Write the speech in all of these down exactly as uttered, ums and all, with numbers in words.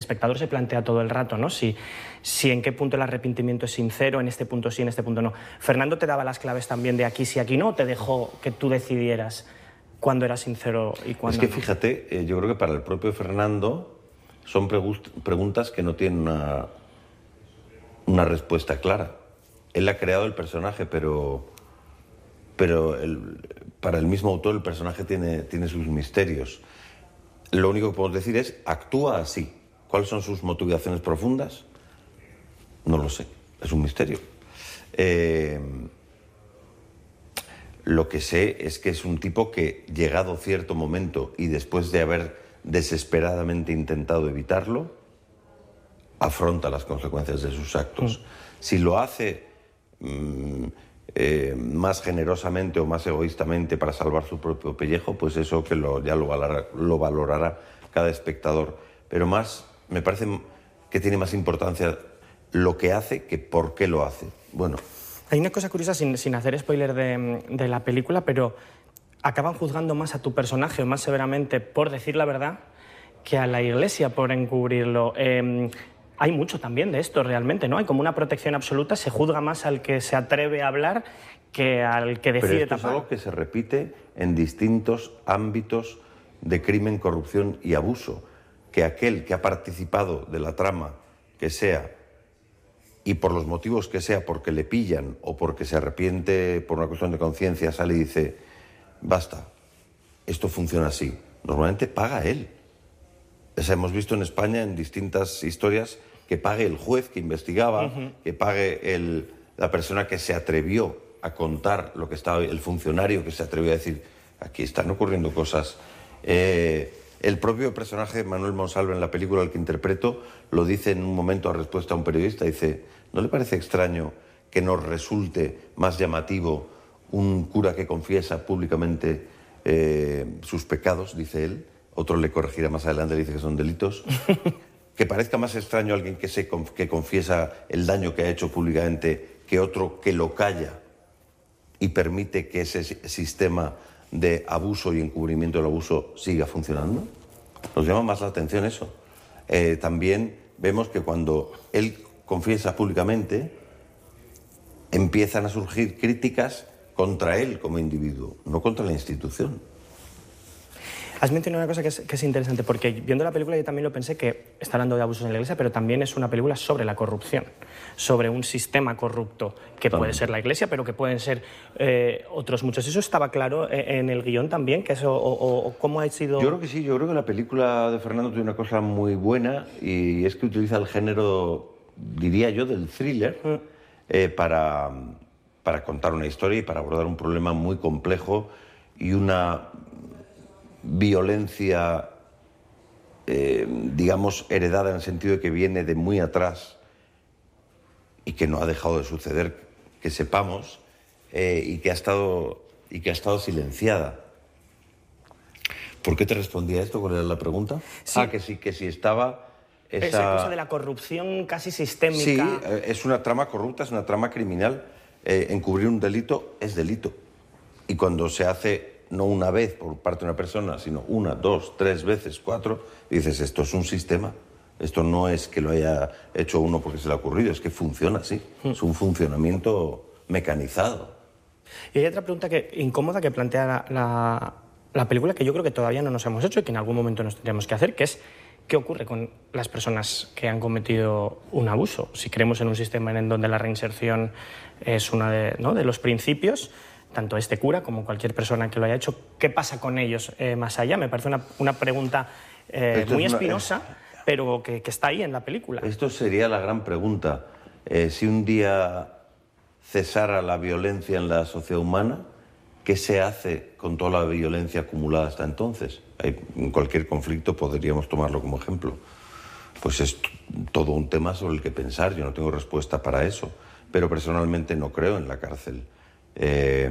espectador se plantea todo el rato, ¿no? Si, si en qué punto el arrepentimiento es sincero, en este punto sí, en este punto no. ¿Fernando te daba las claves también de aquí sí, aquí no, o te dejó que tú decidieras cuándo era sincero y cuándo Es que no? fíjate, eh, yo creo que para el propio Fernando son preguntas que no tienen una, una respuesta clara. Él ha creado el personaje, pero, pero el, para el mismo autor el personaje tiene, tiene sus misterios. Lo único que podemos decir es, actúa así. ¿Cuáles son sus motivaciones profundas? No lo sé, es un misterio. Eh, lo que sé es que es un tipo que, llegado cierto momento y después de haber desesperadamente intentado evitarlo, afronta las consecuencias de sus actos. Mm. Si lo hace mmm, eh, más generosamente o más egoístamente para salvar su propio pellejo, pues eso que lo, ya lo valorará, lo valorará cada espectador. Pero más, me parece que tiene más importancia lo que hace que por qué lo hace. Bueno. Hay una cosa curiosa, sin, sin hacer spoiler de, de la película, pero acaban juzgando más a tu personaje, o más severamente, por decir la verdad, que a la Iglesia por encubrirlo. Eh, hay mucho también de esto realmente, ¿no? Hay como una protección absoluta, se juzga más al que se atreve a hablar que al que decide Pero esto tapar. Es algo que se repite en distintos ámbitos de crimen, corrupción y abuso, que aquel que ha participado de la trama, que sea, y por los motivos que sea, porque le pillan o porque se arrepiente por una cuestión de conciencia, sale y dice, basta, esto funciona así. Normalmente paga él. O sea, hemos visto en España en distintas historias que pague el juez que investigaba, uh-huh. que pague el, la persona que se atrevió a contar lo que estaba, el funcionario que se atrevió a decir, aquí están ocurriendo cosas. Eh, el propio personaje, Manuel Monsalve, en la película al que interpreto, lo dice en un momento a respuesta a un periodista, dice, ¿no le parece extraño que nos resulte más llamativo un cura que confiesa públicamente eh, sus pecados, dice él? Otro le corregirá más adelante, le dice que son delitos. Que parezca más extraño alguien que, se, que confiesa el daño que ha hecho públicamente que otro que lo calla y permite que ese sistema de abuso y encubrimiento del abuso siga funcionando. Nos llama más la atención eso. Eh, también vemos que cuando él confiesa públicamente, empiezan a surgir críticas contra él como individuo, no contra la institución. Has mencionado una cosa que es, que es interesante, porque viendo la película yo también lo pensé, que está hablando de abusos en la Iglesia, pero también es una película sobre la corrupción, sobre un sistema corrupto, que también puede ser la Iglesia, pero que pueden ser eh, otros muchos. ¿Eso estaba claro en el guión también? Que eso, o, o, ¿Cómo ha sido...? Yo creo que sí, yo creo que la película de Fernando tiene una cosa muy buena, y es que utiliza el género, diría yo, del thriller, mm. eh, para, para contar una historia y para abordar un problema muy complejo y una violencia, eh, digamos, heredada en el sentido de que viene de muy atrás y que no ha dejado de suceder, que sepamos, eh, y que ha estado y que ha estado silenciada. ¿Por qué te respondía esto? ¿Cuál era la pregunta? Sí. Ah, que sí, que si estaba esa... esa cosa de la corrupción casi sistémica. Sí, es una trama corrupta, es una trama criminal. Eh, encubrir un delito es delito. Y cuando se hace no una vez por parte de una persona, sino una, dos, tres veces, cuatro, y dices, esto es un sistema. Esto no es que lo haya hecho uno porque se le ha ocurrido, es que funciona así. Mm. Es un funcionamiento mecanizado. Y hay otra pregunta que, incómoda que plantea la, la, la película, que yo creo que todavía no nos hemos hecho y que en algún momento nos tendríamos que hacer, que es ¿qué ocurre con las personas que han cometido un abuso? Si creemos en un sistema en donde la reinserción es uno de, ¿no? de los principios, tanto este cura como cualquier persona que lo haya hecho, ¿qué pasa con ellos eh, más allá? Me parece una, una pregunta eh, muy una, espinosa, eh, pero que, que está ahí en la película. Esto sería la gran pregunta. Eh, si un día cesara la violencia en la sociedad humana, ¿qué se hace con toda la violencia acumulada hasta entonces? Hay, en cualquier conflicto podríamos tomarlo como ejemplo. Pues es todo un tema sobre el que pensar. Yo no tengo respuesta para eso, pero personalmente no creo en la cárcel. Eh,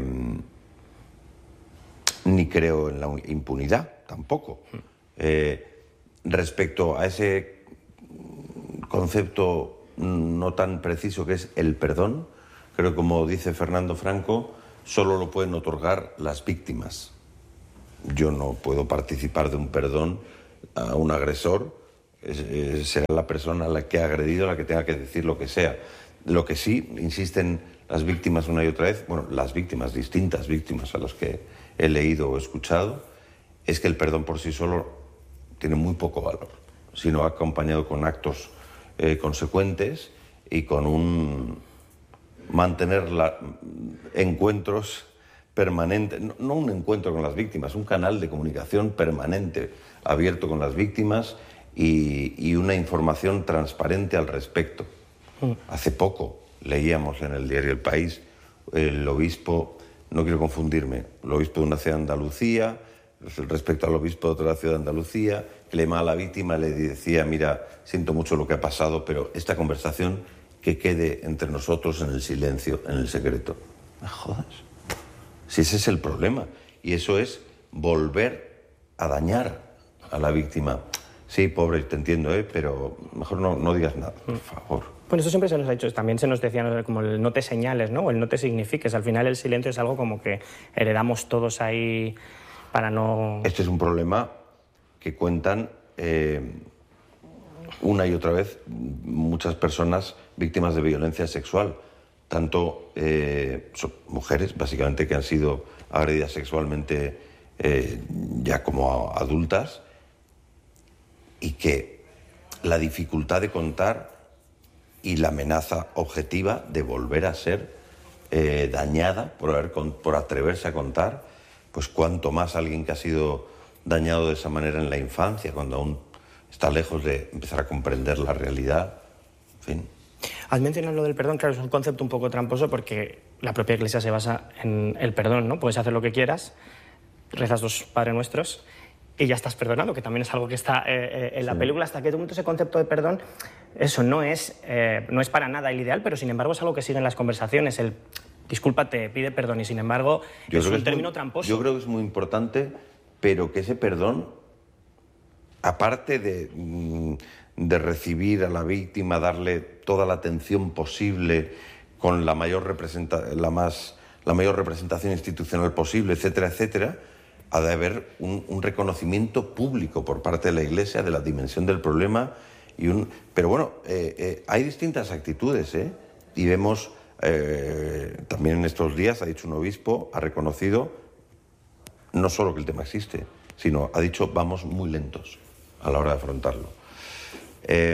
ni creo en la impunidad, tampoco. Eh, respecto a ese concepto no tan preciso que es el perdón, creo que, como dice Fernando Franco, solo lo pueden otorgar las víctimas. Yo no puedo participar de un perdón a un agresor es, es, será la persona a la que ha agredido la que tenga que decir lo que sea. Lo que sí insisten las víctimas una y otra vez, bueno, las víctimas, distintas víctimas a las que he leído o escuchado, es que el perdón por sí solo tiene muy poco valor, sino acompañado con actos eh, consecuentes y con un mantener la, encuentros permanentes, no, no un encuentro con las víctimas, un canal de comunicación permanente, abierto con las víctimas y, y una información transparente al respecto. Mm. Hace poco leíamos en el diario El País, el obispo, no quiero confundirme, el obispo de una ciudad de Andalucía, respecto al obispo de otra ciudad de Andalucía, que le llamaba a la víctima y le decía, mira, siento mucho lo que ha pasado, pero esta conversación que quede entre nosotros en el silencio, en el secreto. ¿Me jodas? Si ese es el problema. Y eso es volver a dañar a la víctima. Sí, pobre, te entiendo, ¿eh? Pero mejor no, no digas nada, por favor. Bueno, eso siempre se nos ha dicho, también se nos decía como el no te señales, ¿no? O el no te signifiques. Al final el silencio es algo como que heredamos todos ahí para no... Este es un problema que cuentan eh, una y otra vez muchas personas víctimas de violencia sexual. Tanto eh, son mujeres, básicamente, que han sido agredidas sexualmente eh, ya como adultas, y que la dificultad de contar y la amenaza objetiva de volver a ser eh, dañada por, haber, por atreverse a contar, pues cuanto más alguien que ha sido dañado de esa manera en la infancia, cuando aún está lejos de empezar a comprender la realidad, en fin. Has mencionado lo del perdón, claro, es un concepto un poco tramposo porque la propia Iglesia se basa en el perdón, ¿no? Puedes hacer lo que quieras, rezas dos Padre Nuestros y ya estás perdonado, que también es algo que está eh, en la sí. película. Hasta qué punto ese concepto de perdón, eso no es, eh, no es para nada el ideal, pero sin embargo es algo que sigue en las conversaciones, el disculpa, te pide perdón, y sin embargo yo es un es término muy, tramposo. Yo creo que es muy importante, pero que ese perdón, aparte de, de recibir a la víctima, darle toda la atención posible, con la mayor, representa, la más, la mayor representación institucional posible, etcétera, etcétera, ha de haber un, un reconocimiento público por parte de la Iglesia de la dimensión del problema. Y un, pero bueno, eh, eh, hay distintas actitudes, ¿eh? Y vemos, eh, también en estos días, ha dicho un obispo, ha reconocido no solo que el tema existe, sino ha dicho vamos muy lentos a la hora de afrontarlo. Eh,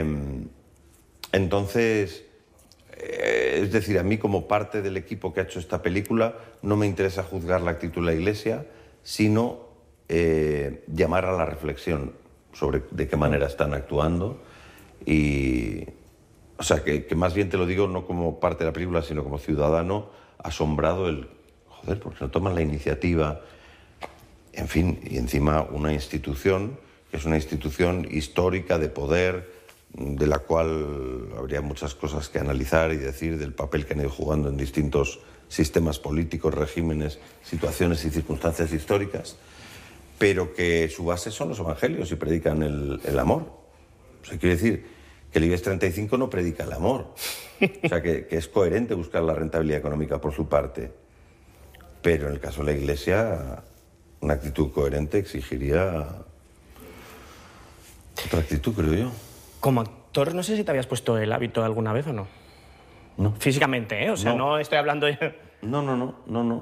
entonces, eh, es decir, a mí como parte del equipo que ha hecho esta película no me interesa juzgar la actitud de la Iglesia, sino eh, llamar a la reflexión sobre de qué manera están actuando. Y, o sea, que, que más bien te lo digo no como parte de la película, sino como ciudadano asombrado el, joder, porque no toman la iniciativa, en fin, y encima una institución que es una institución histórica de poder, de la cual habría muchas cosas que analizar y decir del papel que han ido jugando en distintos sistemas políticos, regímenes, situaciones y circunstancias históricas, pero que su base son los evangelios y predican el, el amor. O sea, quiere decir que el IBEX treinta y cinco no predica el amor. O sea, que, que es coherente buscar la rentabilidad económica por su parte. Pero en el caso de la Iglesia, una actitud coherente exigiría otra actitud, creo yo. Como actor, no sé si te habías puesto el hábito alguna vez o no. No. Físicamente, ¿eh? O sea, no, no estoy hablando... No, no, no, no, no.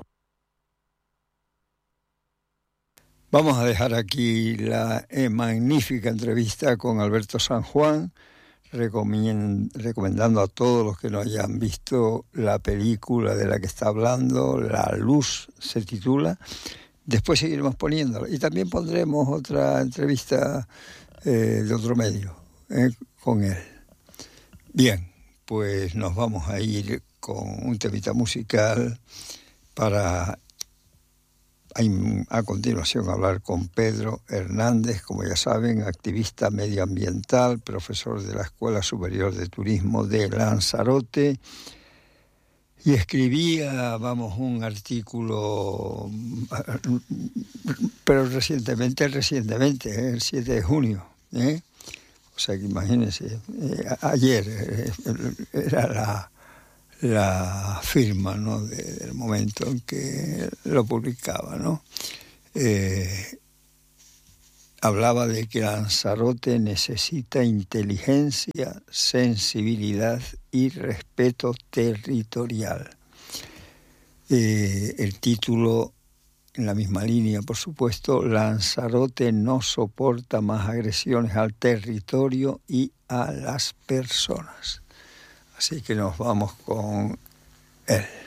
Vamos a dejar aquí la eh, magnífica entrevista con Alberto San Juan, recomendando a todos los que no hayan visto la película de la que está hablando, La Luz se titula. Después seguiremos poniéndola. Y también pondremos otra entrevista eh, de otro medio eh, con él. Bien, pues nos vamos a ir con un temita musical para a continuación hablar con Pedro Hernández, como ya saben, activista medioambiental, profesor de la Escuela Superior de Turismo de Lanzarote, y escribía, vamos, un artículo, pero recientemente, recientemente, el siete de junio, ¿eh? O sea que imagínense, eh, ayer eh, era la... la firma, ¿no?, de, del momento en que lo publicaba, ¿no? Eh, hablaba de que Lanzarote necesita inteligencia, sensibilidad y respeto territorial. Eh, el título, en la misma línea, por supuesto, Lanzarote no soporta más agresiones al territorio y a las personas. Así que nos vamos con él.